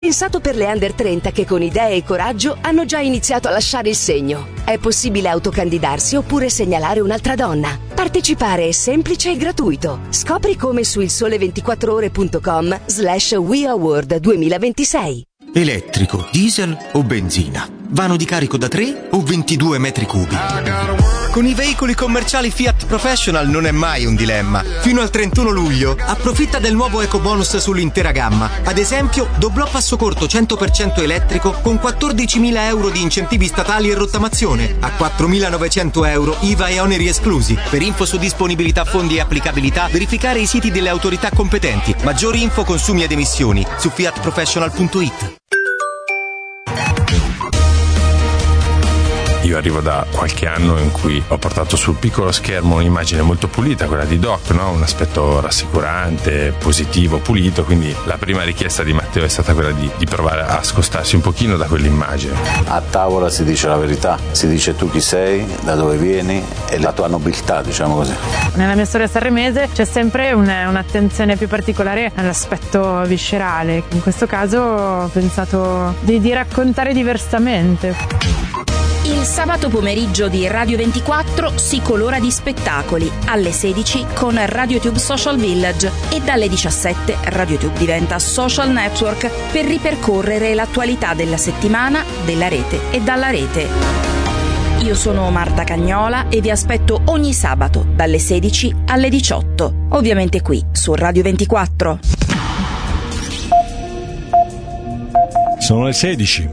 pensato per le under 30 che con idee e coraggio hanno già iniziato a lasciare il segno. È possibile autocandidarsi oppure segnalare un'altra donna. Partecipare è semplice e gratuito. Scopri come su ilsole24ore.com/WeAward 2026. Elettrico, diesel o benzina? Vano di carico da 3 o 22 metri cubi? Con i veicoli commerciali Fiat Professional non è mai un dilemma. Fino al 31 luglio approfitta del nuovo ecobonus sull'intera gamma. Ad esempio, doblò passo corto 100% elettrico con 14.000 euro di incentivi statali e rottamazione, a 4.900 euro IVA e oneri esclusi. Per info su disponibilità, fondi e applicabilità, verificare i siti delle autorità competenti. Maggiori info, consumi ed emissioni su fiatprofessional.it. Io arrivo da qualche anno in cui ho portato sul piccolo schermo un'immagine molto pulita, quella di Doc, no? Un aspetto rassicurante, positivo, pulito, quindi la prima richiesta di Matteo è stata quella di provare a scostarsi un pochino da quell'immagine. A tavola si dice la verità, si dice tu chi sei, da dove vieni e la tua nobiltà, diciamo così. Nella mia storia sanremese c'è sempre un'attenzione più particolare all'aspetto viscerale. In questo caso ho pensato di raccontare diversamente. Il sabato pomeriggio di Radio 24 si colora di spettacoli alle 16 con RadioTube Social Village e dalle 17 RadioTube diventa social network per ripercorrere l'attualità della settimana, della rete e dalla rete. Io sono Marta Cagnola e vi aspetto ogni sabato dalle 16 alle 18, ovviamente qui su Radio 24. Sono le 16.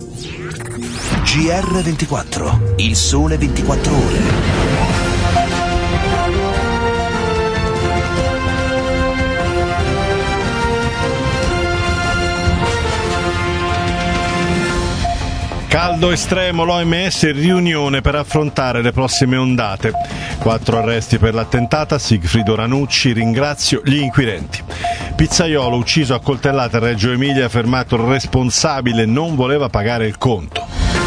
GR24, il sole 24 ore. Caldo estremo, l'OMS riunione per affrontare le prossime ondate. 4 arresti per l'attentata, Sigfrido Ranucci, ringrazio gli inquirenti. Pizzaiolo ucciso a coltellate a Reggio Emilia, fermato il responsabile, non voleva pagare il conto.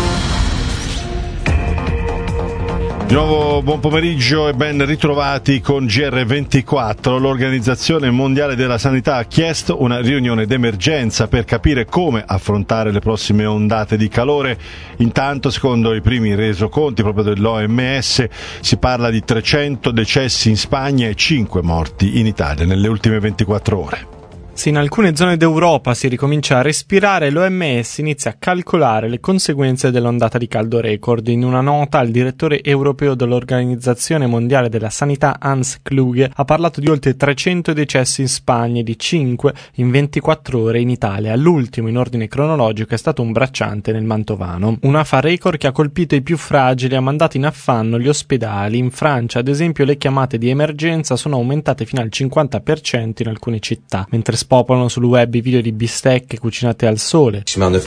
Di nuovo buon pomeriggio e ben ritrovati con GR24. L'Organizzazione Mondiale della Sanità ha chiesto una riunione d'emergenza per capire come affrontare le prossime ondate di calore. Intanto, secondo i primi resoconti proprio dell'OMS, si parla di 300 decessi in Spagna e 5 morti in Italia nelle ultime 24 ore. Se in alcune zone d'Europa si ricomincia a respirare, l'OMS inizia a calcolare le conseguenze dell'ondata di caldo record. In una nota, il direttore europeo dell'Organizzazione Mondiale della Sanità, Hans Kluge, ha parlato di oltre 300 decessi in Spagna e di 5 in 24 ore in Italia. L'ultimo in ordine cronologico è stato un bracciante nel Mantovano. Un'afa record che ha colpito i più fragili e ha mandato in affanno gli ospedali. In Francia, ad esempio, le chiamate di emergenza sono aumentate fino al 50% in alcune città, mentre popolano sul web i video di bistecche cucinate al sole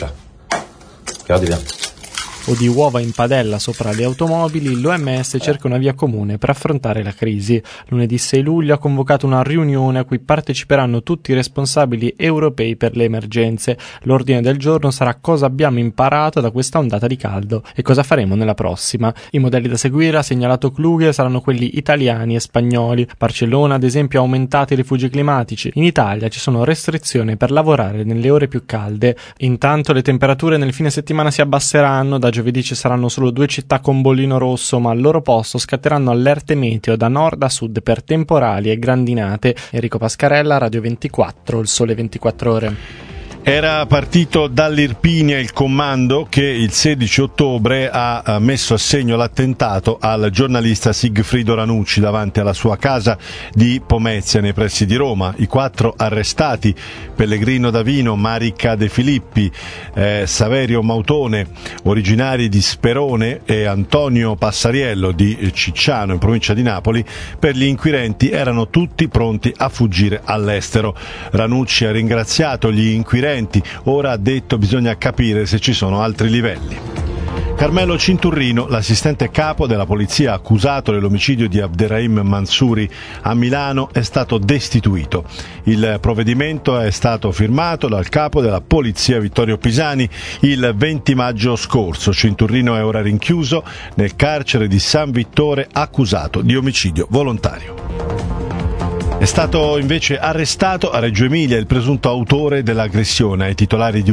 o di uova in padella sopra le automobili. L'OMS cerca una via comune per affrontare la crisi. Lunedì 6 luglio ha convocato una riunione a cui parteciperanno tutti i responsabili europei per le emergenze. L'ordine del giorno sarà cosa abbiamo imparato da questa ondata di caldo e cosa faremo nella prossima. I modelli da seguire, ha segnalato Kluge, saranno quelli italiani e spagnoli. Barcellona, ad esempio, ha aumentato i rifugi climatici. In Italia ci sono restrizioni per lavorare nelle ore più calde. Intanto le temperature nel fine settimana si abbasseranno. Da giovedì ci saranno solo 2 città con bollino rosso, ma al loro posto scatteranno allerte meteo da nord a sud per temporali e grandinate. Enrico Pascarella, Radio 24, il sole 24 ore. Era partito dall'Irpinia il comando che il 16 ottobre ha messo a segno l'attentato al giornalista Sigfrido Ranucci davanti alla sua casa di Pomezia nei pressi di Roma. I 4 arrestati, Pellegrino Davino, Marica De Filippi, Saverio Mautone, originari di Sperone, e Antonio Passariello di Cicciano in provincia di Napoli, per gli inquirenti erano tutti pronti a fuggire all'estero. Ranucci ha ringraziato gli inquirenti. Ora, ha detto, bisogna capire se ci sono altri livelli. Carmelo Cinturrino, l'assistente capo della polizia accusato dell'omicidio di Abderrahim Mansouri a Milano, è stato destituito. Il provvedimento è stato firmato dal capo della polizia Vittorio Pisani il 20 maggio scorso. Cinturrino è ora rinchiuso nel carcere di San Vittore, accusato di omicidio volontario. È stato invece arrestato a Reggio Emilia il presunto autore dell'aggressione ai titolari di